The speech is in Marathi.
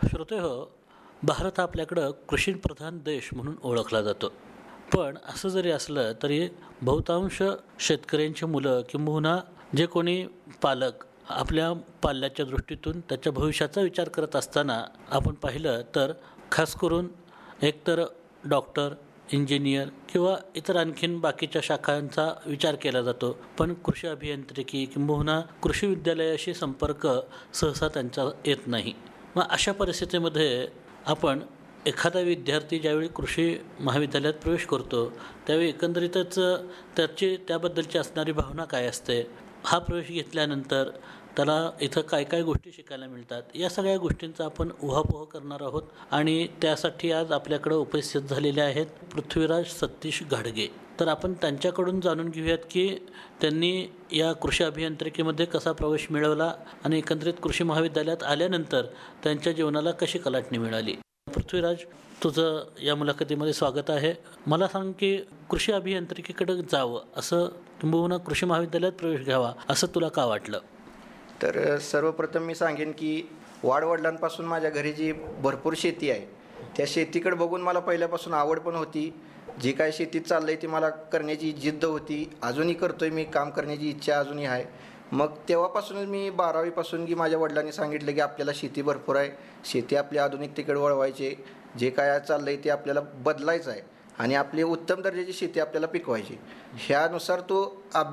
श्रोतेहो, भारत हा आपल्याकडं कृषीप्रधान देश म्हणून ओळखला जातो. पण असं जरी असलं तरी बहुतांश शेतकऱ्यांची मुलं किंबहुना जे कोणी पालक आपल्या पाल्याच्या दृष्टीतून त्याच्या भविष्याचा विचार करत असताना आपण पाहिलं तर खास करून एकतर डॉक्टर, इंजिनियर किंवा इतर आणखीन बाकीच्या शाखांचा विचार केला जातो. पण कृषी अभियांत्रिकी किंबहुना कृषी विद्यालयाशी संपर्क सहसा त्यांचा येत नाही. मग अशा परिस्थितीमध्ये आपण एखादा विद्यार्थी ज्यावेळी कृषी महाविद्यालयात प्रवेश करतो त्यावेळी एकंदरीतच त्याबद्दलची असणारी भावना काय असते, हा प्रवेश घेतल्यानंतर त्याला इथं काय काय गोष्टी शिकायला मिळतात, या सगळ्या गोष्टींचा आपण उहापोह करणार आहोत. आणि त्यासाठी आज आपल्याकडं उपस्थित झालेले आहेत पृथ्वीराज सतीश घाडगे. तर आपण त्यांच्याकडून जाणून घेऊयात की त्यांनी या कृषी अभियांत्रिकीमध्ये कसा प्रवेश मिळवला आणि एकंदरीत कृषी महाविद्यालयात आल्यानंतर त्यांच्या जीवनाला कशी कलाटणी मिळाली. पृथ्वीराज, तुझं या मुलाखतीमध्ये स्वागत आहे. मला सांग की कृषी अभियांत्रिकीकडे जावं असं किंबहुना कृषी महाविद्यालयात प्रवेश घ्यावा असं तुला का वाटलं? तर सर्वप्रथम मी सांगेन की वाडवडिलांपासून माझ्या घरी जी भरपूर शेती आहे, त्या शेतीकडे बघून मला पहिल्यापासून आवड पण होती. जे काय शेतीत चाललं आहे ती मला करण्याची जिद्द होती. अजूनही करतो आहे, मी काम करण्याची इच्छा अजूनही आहे. मग तेव्हापासूनच मी 12वीपासून की माझ्या वडिलांनी सांगितलं की आपल्याला शेती भरपूर आहे, शेती आपली आधुनिकतेकडे वळवायची, जे काय चाललं आहे ते आपल्याला बदलायचं आहे आणि आपली उत्तम दर्जाची शेती आपल्याला पिकवायची. ह्यानुसार तो